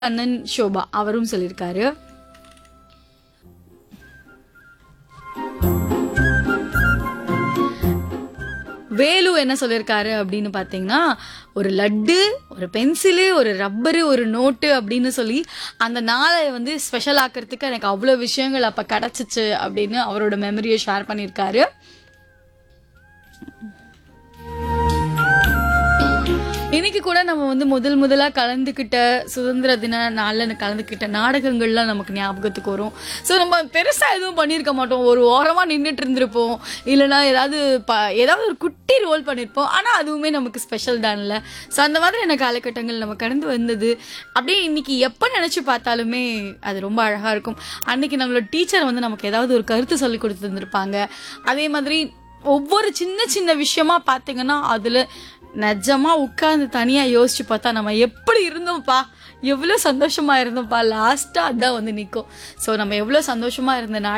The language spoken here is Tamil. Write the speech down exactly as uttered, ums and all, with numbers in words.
அண்ணன் ஷோபா அவரும் சொல்லியிருக்காரு. வேலு என்ன சொல்லியிருக்காரு அப்படின்னு பார்த்தீங்கன்னா, ஒரு லட்டு, ஒரு பென்சிலு, ஒரு ரப்பரு, ஒரு நோட்டு அப்படின்னு சொல்லி அந்த நாளை வந்து ஸ்பெஷல் ஆக்கிறதுக்கு எனக்கு அவ்வளோ விஷயங்கள் அப்போ கிடச்சிச்சு அப்படின்னு அவரோட மெமரியை ஷேர் பண்ணியிருக்காரு. இன்னைக்கு கூட நம்ம வந்து முதல் முதலா கலந்துக்கிட்ட சுதந்திர தின நாளில் கலந்துக்கிட்ட நாடகங்கள்லாம் நமக்கு ஞாபகத்துக்கு வரும். ஸோ நம்ம பெருசாக எதுவும் பண்ணியிருக்க மாட்டோம். ஒரு ஓரமாக நின்றுட்டு இருந்திருப்போம், இல்லைனா ஏதாவது ப ஏதாவது ஒரு குட்டி ரோல் பண்ணியிருப்போம். ஆனால் அதுவுமே நமக்கு ஸ்பெஷல் தான்ல. ஸோ அந்த மாதிரியான காலகட்டங்கள் நம்ம கடந்து வந்தது அப்படியே இன்னைக்கு எப்போ நினச்சி பார்த்தாலுமே அது ரொம்ப அழகாக இருக்கும். அன்னைக்கு நம்மளோட டீச்சர் வந்து நமக்கு ஏதாவது ஒரு கருத்து சொல்லி கொடுத்துருந்துருப்பாங்க. அதே மாதிரி ஒவ்வொரு சின்ன சின்ன விஷயமா பார்த்தீங்கன்னா அதில் நிஜமா உட்கார்ந்து தனியா யோசிச்சு பார்த்தா நம்ம எப்படி இருந்தோம்ப்பா, எவ்வளோ சந்தோஷமா இருந்தோம்ப்பா, லாஸ்டா அதான் வந்து நிற்கும். ஸோ நம்ம எவ்வளோ சந்தோஷமா இருந்த